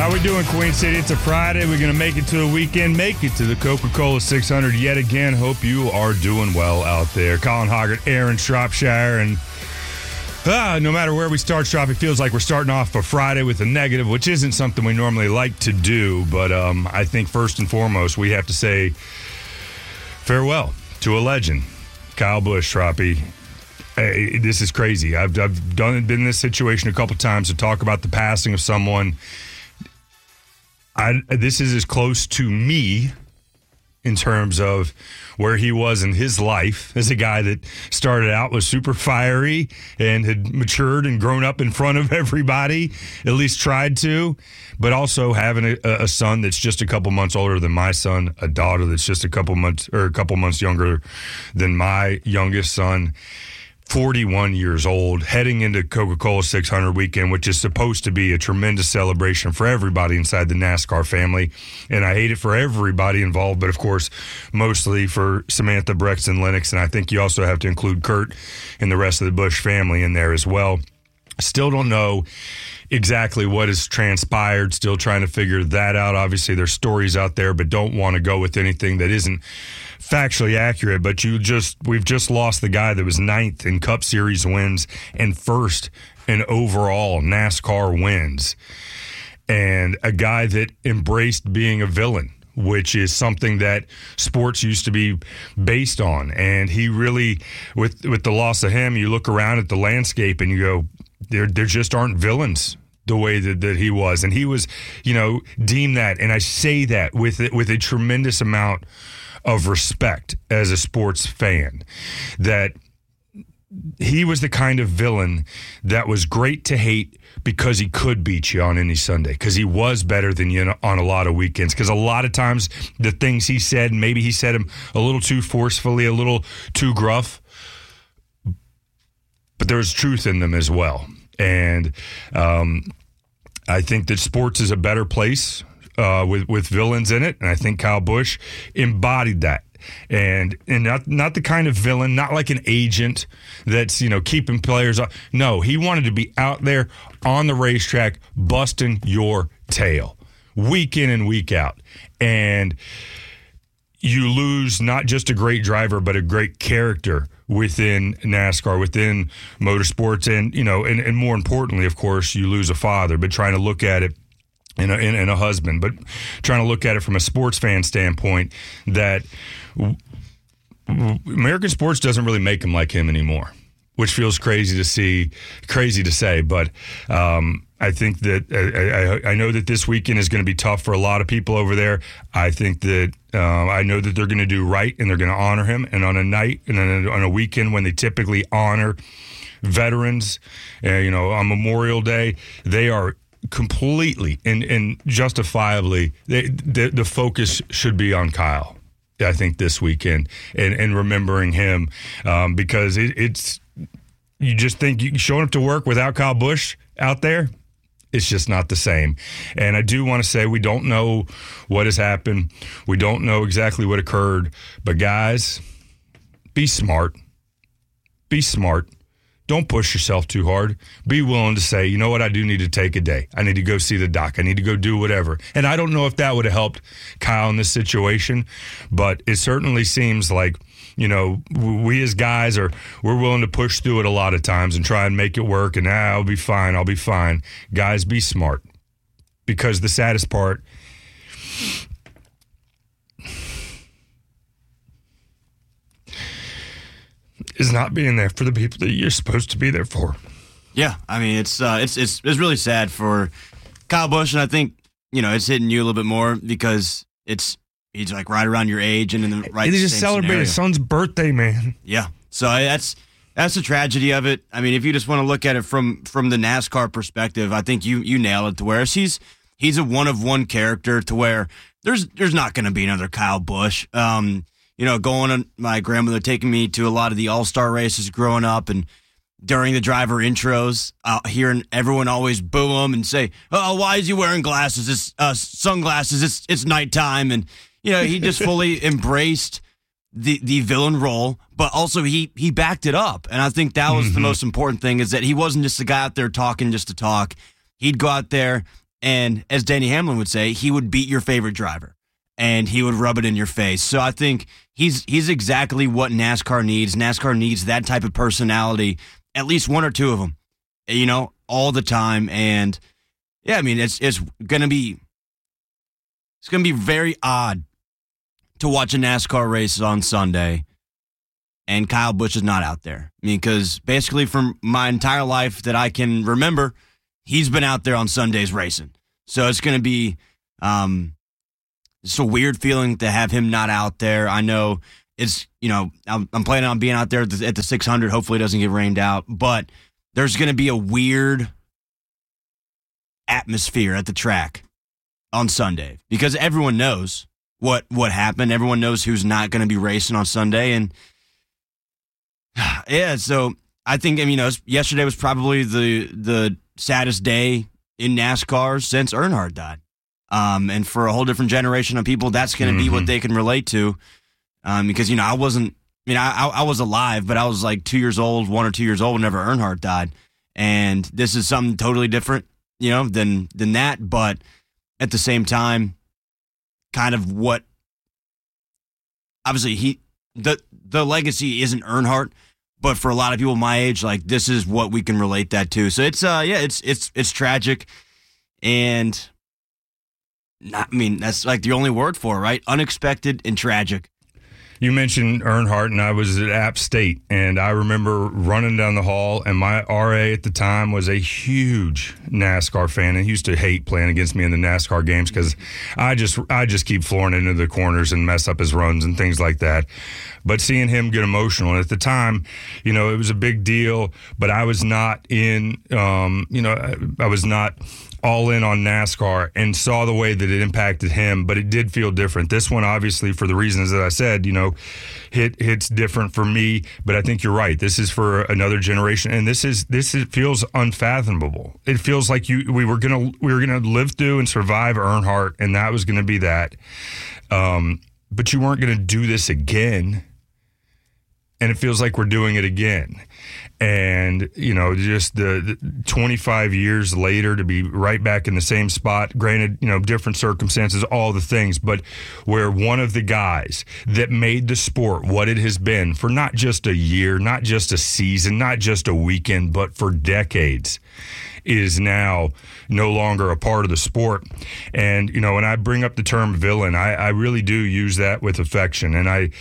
How we doing, Queen City? It's a Friday. We're going to make it to the weekend, make it to the Coca-Cola 600 yet again. Hope you are doing well out there. Colin Hoggart, Aaron Shropshire, and no matter where we start, Shrop, it feels like we're starting off a Friday with a negative, which isn't something we normally like to do, but I think first and foremost, we have to say farewell to a legend, Kyle Busch, Shroppy. Hey, this is crazy. I've been in this situation a couple times to talk about the passing of someone. This is as close to me in terms of where he was in his life as a guy that started out was super fiery and had matured and grown up in front of everybody, at least tried to, but also having a son that's just a couple months older than my son, a daughter that's just a couple months younger than my youngest son. 41 years old, heading into Coca-Cola 600 weekend, which is supposed to be a tremendous celebration for everybody inside the NASCAR family. And I hate it for everybody involved, but of course, mostly for Samantha, Braxton, Lennox, and I think you also have to include Kurt and the rest of the Busch family in there as well. Still don't know exactly what has transpired, still trying to figure that out. Obviously, there's stories out there, but don't want to go with anything that isn't factually accurate. But we've just lost the guy that was 9th in Cup Series wins and 1st in overall NASCAR wins, and a guy that embraced being a villain, which is something that sports used to be based on. And he really, with the loss of him, you look around at the landscape and you go, there just aren't villains the way that he was. And he was, deemed that, and I say that with a tremendous amount of respect as a sports fan, that he was the kind of villain that was great to hate because he could beat you on any Sunday, because he was better than you on a lot of weekends, because a lot of times the things he said, maybe he said them a little too forcefully, a little too gruff, but there was truth in them as well. And I think that sports is a better place with villains in it, and I think Kyle Busch embodied that. And not the kind of villain, not like an agent that's, keeping players up. No, he wanted to be out there on the racetrack busting your tail week in and week out. And you lose not just a great driver, but a great character within NASCAR, within motorsports, and and more importantly, of course, you lose a father. But trying to look at it in a husband, but trying to look at it from a sports fan standpoint, that American sports doesn't really make him like him anymore, which feels crazy to say. But I think that I know that this weekend is going to be tough for a lot of people over there. I think that I know that they're going to do right, and they're going to honor him. And on a night and on a weekend when they typically honor veterans, on Memorial Day, they are completely and justifiably, the focus should be on Kyle, I think, this weekend, and remembering him, because it's, you just think showing up to work without Kyle Busch out there, it's just not the same. And I do want to say, we don't know what has happened. We don't know exactly what occurred, but guys, be smart. Be smart. Don't push yourself too hard. Be willing to say, you know what, I do need to take a day. I need to go see the doc. I need to go do whatever. And I don't know if that would have helped Kyle in this situation, but it certainly seems like, we as guys we're willing to push through it a lot of times and try and make it work, and I'll be fine. Guys, be smart. Because the saddest part is not being there for the people that you're supposed to be there for. Yeah, I mean, it's really sad for Kyle Busch, and I think it's hitting you a little bit more because he's like right around your age and in the right. He just celebrated his son's birthday, man. Yeah, so that's the tragedy of it. I mean, if you just want to look at it from the NASCAR perspective, I think you nail it. To where he's a one of one character, to where there's not going to be another Kyle Busch. Going on, my grandmother taking me to a lot of the All-Star races growing up, and during the driver intros, hearing everyone always boo him and say, "Oh, why is he wearing glasses? It's sunglasses. It's nighttime." And he just fully embraced the villain role, but also he backed it up. And I think that was the most important thing, is that he wasn't just a guy out there talking just to talk. He'd go out there And as Danny Hamlin would say, he would beat your favorite driver and he would rub it in your face. So I think he's exactly what NASCAR needs. NASCAR needs that type of personality, at least one or two of them, all the time. And yeah, I mean, it's going to be very odd to watch a NASCAR race on Sunday and Kyle Busch is not out there. I mean, because basically from my entire life that I can remember, he's been out there on Sundays racing. So it's going to be it's a weird feeling to have him not out there. I know it's, I'm planning on being out there at the 600. Hopefully it doesn't get rained out. But there's going to be a weird atmosphere at the track on Sunday because everyone knows what happened. Everyone knows who's not going to be racing on Sunday. And yeah, so I think, yesterday was probably the saddest day in NASCAR since Earnhardt died. And for a whole different generation of people, that's going to be what they can relate to. Because, I was alive, but I was like 1 or 2 years old whenever Earnhardt died. And this is something totally different, than that. But at the same time, kind of what, obviously the legacy isn't Earnhardt, but for a lot of people my age, like this is what we can relate that to. So it's it's tragic, and that's like the only word for it, right? Unexpected and tragic. You mentioned Earnhardt, and I was at App State, and I remember running down the hall, and my RA at the time was a huge NASCAR fan, and he used to hate playing against me in the NASCAR games because I just keep flooring into the corners and mess up his runs and things like that. But seeing him get emotional, and at the time, it was a big deal, but I was not I was not all in on NASCAR and saw the way that it impacted him, but it did feel different. This one, obviously, for the reasons that I said, hits different for me, but I think you're right. This is for another generation, and this feels unfathomable. It feels like we were gonna live through and survive Earnhardt, and that was gonna be that. But you weren't gonna do this again. And it feels like we're doing it again. And, just the 25 years later to be right back in the same spot, granted, different circumstances, all the things, but where one of the guys that made the sport what it has been for not just a year, not just a season, not just a weekend, but for decades, is now no longer a part of the sport. And, when I bring up the term villain, I really do use that with affection. And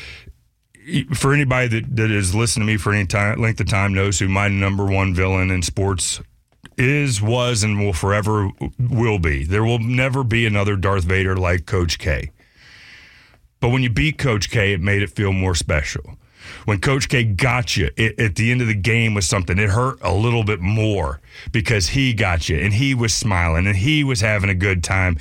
for anybody that has listened to me for any length of time knows who my number one villain in sports is, was, and will forever will be. There will never be another Darth Vader like Coach K. But when you beat Coach K, it made it feel more special. When Coach K got you at the end of the game with something, it hurt a little bit more because he got you and he was smiling and he was having a good time,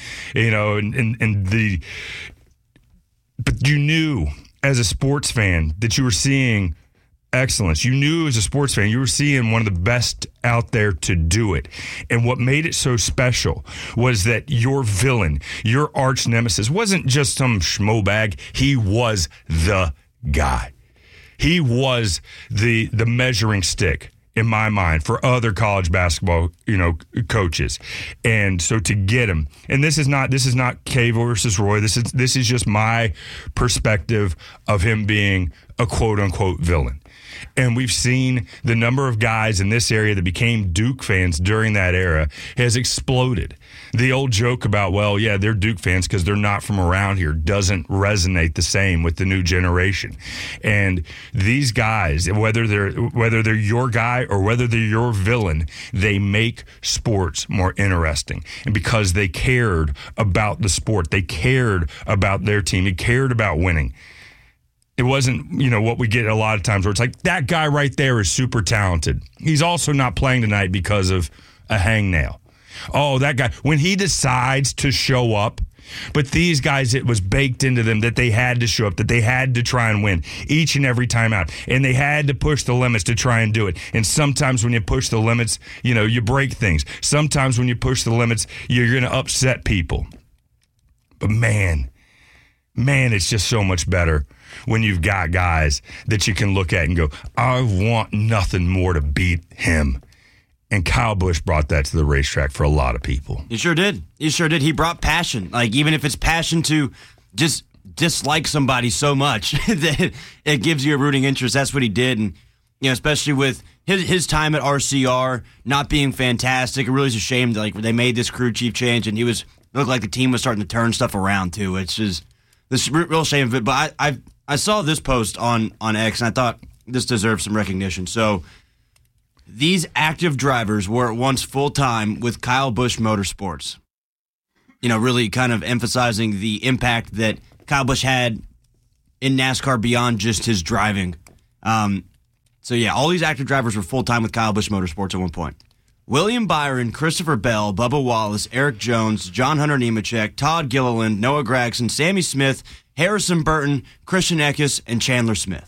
but you knew as a sports fan that you were seeing excellence. You knew as a sports fan you were seeing one of the best out there to do it. And what made it so special was that your villain, your arch nemesis, wasn't just some schmo bag. He was the guy. He was the measuring stick, in my mind, for other college basketball, coaches. And so to get him, and this is not Kay versus Roy. This is just my perspective of him being a quote unquote villain. And we've seen the number of guys in this area that became Duke fans during that era has exploded. The old joke about, well, yeah, they're Duke fans because they're not from around here doesn't resonate the same with the new generation. And these guys, whether they're your guy or whether they're your villain, they make sports more interesting. And because they cared about the sport, they cared about their team, they cared about winning. It wasn't, what we get a lot of times where it's like, that guy right there is super talented. He's also not playing tonight because of a hangnail. Oh, that guy, when he decides to show up, but these guys, it was baked into them that they had to show up, that they had to try and win each and every time out. And they had to push the limits to try and do it. And sometimes when you push the limits, you break things. Sometimes when you push the limits, you're going to upset people. But man, it's just so much better when you've got guys that you can look at and go, I want nothing more to beat him. And Kyle Busch brought that to the racetrack for a lot of people. He sure did. He brought passion. Like, even if it's passion to just dislike somebody so much that it gives you a rooting interest, that's what he did. And, especially with his time at RCR not being fantastic, it really is a shame that, like, they made this crew chief change, and it looked like the team was starting to turn stuff around, too. It's just this real shame of it. But I saw this post on X, and I thought this deserves some recognition. So, these active drivers were at once full-time with Kyle Busch Motorsports. Really kind of emphasizing the impact that Kyle Busch had in NASCAR beyond just his driving. All these active drivers were full-time with Kyle Busch Motorsports at one point. William Byron, Christopher Bell, Bubba Wallace, Eric Jones, John Hunter Nemechek, Todd Gilliland, Noah Gragson, Sammy Smith, Harrison Burton, Christian Eckes, and Chandler Smith.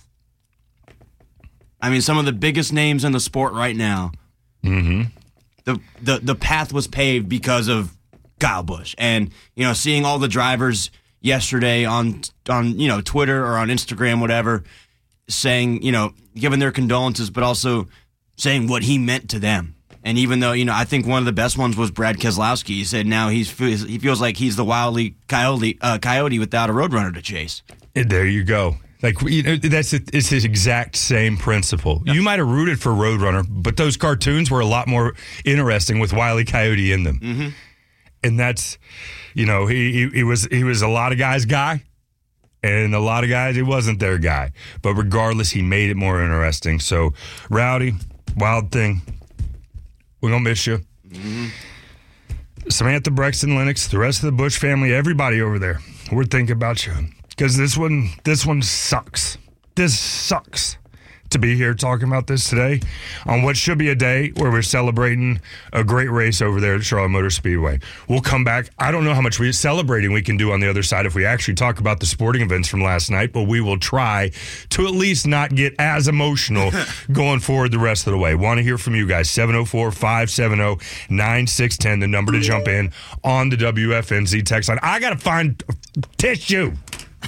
I mean, some of the biggest names in the sport right now. Mm-hmm. The path was paved because of Kyle Busch. And, seeing all the drivers yesterday on Twitter or on Instagram, whatever, saying, giving their condolences, but also saying what he meant to them. And even though, I think one of the best ones was Brad Keselowski. He said now he feels like he's the wily coyote without a roadrunner to chase. There you go. Like, it's his exact same principle. Yep. You might have rooted for Roadrunner, but those cartoons were a lot more interesting with Wile E. Coyote in them. Mm-hmm. And that's, he was a lot of guys' guy, and a lot of guys, he wasn't their guy. But regardless, he made it more interesting. So, Rowdy, Wild Thing, we're going to miss you. Mm-hmm. Samantha, Brexton, Lennox, the rest of the Busch family, everybody over there, we're thinking about you. Because this one sucks. This sucks to be here talking about this today on what should be a day where we're celebrating a great race over there at Charlotte Motor Speedway. We'll come back. I don't know how much celebrating we can do on the other side if we actually talk about the sporting events from last night, but we will try to at least not get as emotional going forward the rest of the way. Want to hear from you guys. 704-570-9610, the number to jump in on the WFNZ text line. I got to find tissue.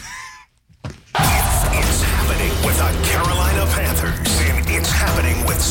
It's happening with the Carolina Panthers, and it's happening with